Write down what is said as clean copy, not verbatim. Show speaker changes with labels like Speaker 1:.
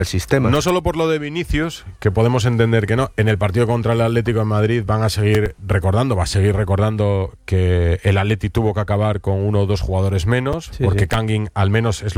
Speaker 1: el sistema.
Speaker 2: No solo por lo de Vinicius, que podemos entender que no, en el partido contra el Atlético de Madrid va a seguir recordando que el Atleti tuvo que acabar con 1 o 2 jugadores menos, porque Kangin al menos es